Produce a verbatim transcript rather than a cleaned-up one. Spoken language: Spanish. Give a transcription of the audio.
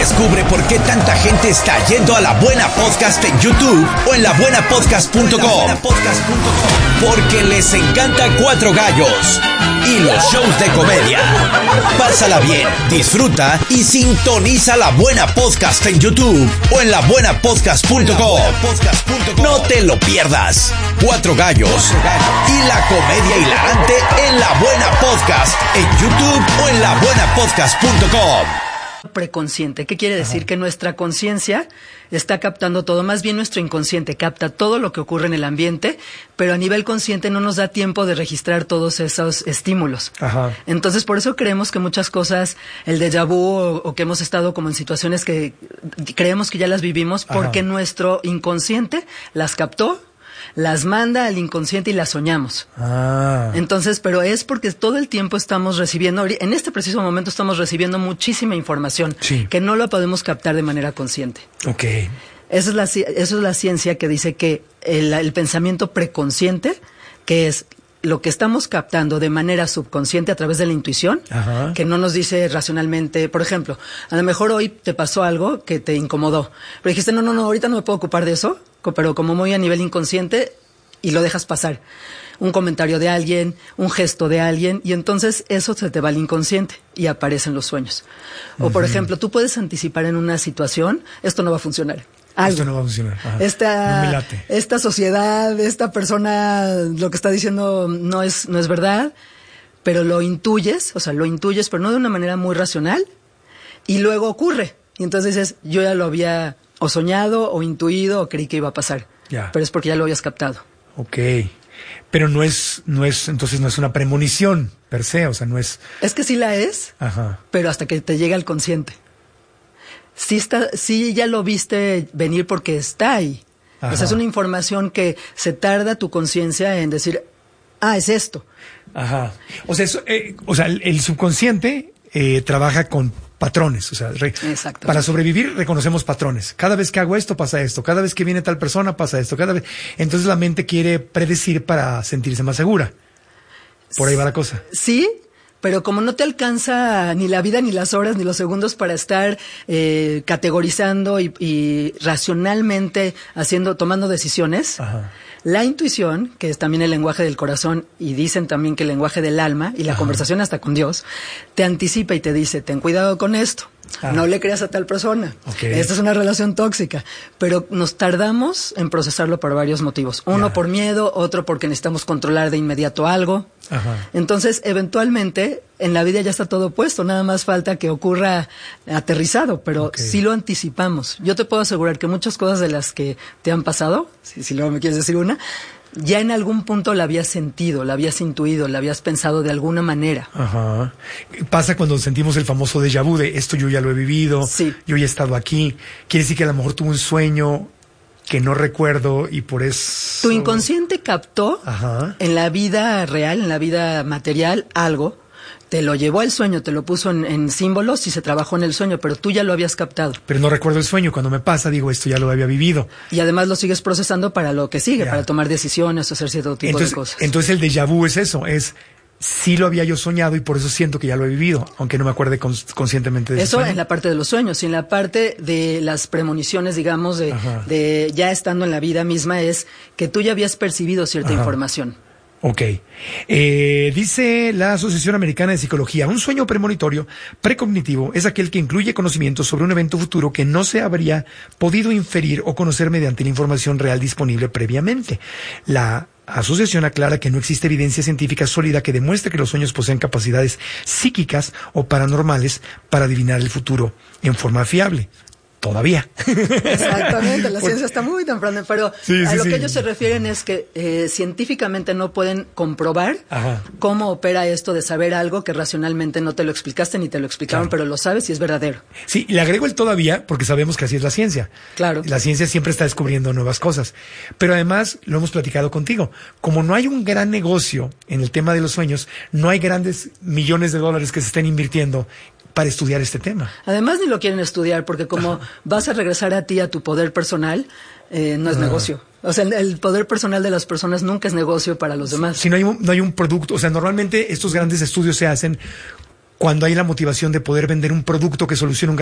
Descubre por qué tanta gente está yendo a La Buena Podcast en YouTube o en la buena podcast punto com. Porque les encanta Cuatro Gallos y los shows de comedia. Pásala bien, disfruta y sintoniza La Buena Podcast en YouTube o en la buena podcast punto com. No te lo pierdas. Cuatro Gallos y la comedia hilarante en La Buena Podcast en YouTube o en la buena podcast punto com. Preconsciente. ¿Qué quiere decir? Ajá. Que nuestra conciencia está captando todo, más bien nuestro inconsciente capta todo lo que ocurre en el ambiente, pero a nivel consciente no nos da tiempo de registrar todos esos estímulos. Ajá. Entonces, por eso creemos que muchas cosas, el déjà vu o, o que hemos estado como en situaciones que creemos que ya las vivimos, porque Ajá. nuestro inconsciente las captó, las manda al inconsciente y las soñamos. Ah. Entonces, pero es porque todo el tiempo estamos recibiendo, en este preciso momento estamos recibiendo muchísima información Sí. que no la podemos captar de manera consciente. Ok. Esa es la, ci- eso es la ciencia que dice que el, el pensamiento preconsciente, que es lo que estamos captando de manera subconsciente a través de la intuición, Ajá. que no nos dice racionalmente. Por ejemplo, a lo mejor hoy te pasó algo que te incomodó, pero dijiste, no, no, no, ahorita no me puedo ocupar de eso, co- pero como muy a nivel inconsciente, y lo dejas pasar. Un comentario de alguien, un gesto de alguien, y entonces eso se te va al inconsciente y aparecen los sueños. O por ejemplo, tú puedes anticipar en una situación, esto no va a funcionar. Algo. Esto no va a funcionar. Ajá. Esta, No me late. esta sociedad, esta persona, lo que está diciendo no es, no es verdad, pero lo intuyes, o sea, lo intuyes, pero no de una manera muy racional, y luego ocurre. Y entonces dices, yo ya lo había o soñado, o intuido, o creí que iba a pasar. Ya. Pero es porque ya lo habías captado. Ok. Pero no es, no es, entonces no es una premonición per se, o sea, no es. Es que sí la es, Ajá. pero hasta que te llega al consciente. Sí, está, sí ya lo viste venir porque está ahí. Ajá. O sea, es una información que se tarda tu conciencia en decir, ah, es esto. Ajá. O sea, eso, eh, o sea, el, el subconsciente eh, trabaja con patrones, o sea, re- Exactamente. para sobrevivir reconocemos patrones. Cada vez que hago esto pasa esto, cada vez que viene tal persona pasa esto, cada vez. Entonces la mente quiere predecir para sentirse más segura. Por ahí va la cosa. Sí, pero como no te alcanza ni la vida, ni las horas, ni los segundos para estar eh, categorizando y, y racionalmente haciendo, tomando decisiones, Ajá. la intuición, que es también el lenguaje del corazón, y dicen también que el lenguaje del alma, y la Ajá. conversación hasta con Dios, te anticipa y te dice, ten cuidado con esto. Ah. No le creas a tal persona. Ok. Esta es una relación tóxica. Pero nos tardamos en procesarlo por varios motivos. Uno Ya. por miedo, otro porque necesitamos controlar de inmediato algo. Ajá. Entonces, eventualmente, en la vida ya está todo puesto, nada más falta que ocurra aterrizado, pero Ok. sí lo anticipamos. Yo te puedo asegurar que muchas cosas de las que te han pasado, si, si luego me quieres decir una, ya en algún punto la habías sentido, la habías intuido, la habías pensado de alguna manera. Ajá. Pasa cuando sentimos el famoso déjà vu de esto yo ya lo he vivido, Sí. yo ya he estado aquí. Quiere decir que a lo mejor tuve un sueño que no recuerdo y por eso. Tu inconsciente captó Ajá. en la vida real, en la vida material, algo, te lo llevó al sueño, te lo puso en, en símbolos y se trabajó en el sueño, pero tú ya lo habías captado. Pero no recuerdo el sueño. Cuando me pasa, digo, esto ya lo había vivido. Y además lo sigues procesando para lo que sigue, Ya. para tomar decisiones o hacer cierto tipo Entonces, de cosas. entonces el déjà vu es eso, es sí lo había yo soñado y por eso siento que ya lo he vivido, aunque no me acuerde cons- conscientemente de ese Eso sueño. en la parte de los sueños, y en la parte de las premoniciones, digamos, de, Ajá. de ya estando en la vida misma, es que tú ya habías percibido cierta Ajá. información. Ok. Eh, dice la Asociación Americana de Psicología, un sueño premonitorio precognitivo es aquel que incluye conocimientos sobre un evento futuro que no se habría podido inferir o conocer mediante la información real disponible previamente. La asociación aclara que no existe evidencia científica sólida que demuestre que los sueños poseen capacidades psíquicas o paranormales para adivinar el futuro en forma fiable. Todavía. Exactamente, la Por- ciencia está muy temprana, pero Sí, a sí, lo sí. que ellos se refieren es que eh, científicamente no pueden comprobar Ajá. cómo opera esto de saber algo que racionalmente no te lo explicaste ni te lo explicaron, Claro. pero lo sabes y es verdadero. Sí, le agrego el todavía porque sabemos que así es la ciencia. Claro. La ciencia siempre está descubriendo nuevas cosas. Pero además, lo hemos platicado contigo, como no hay un gran negocio en el tema de los sueños, no hay grandes millones de dólares que se estén invirtiendo para estudiar este tema. Además ni lo quieren estudiar porque como vas a regresar a ti, a tu poder personal, eh, no es negocio. O sea, el, el poder personal de las personas nunca es negocio para los demás. Si no hay un, no hay un producto, o sea, normalmente estos grandes estudios se hacen cuando hay la motivación de poder vender un producto que solucione un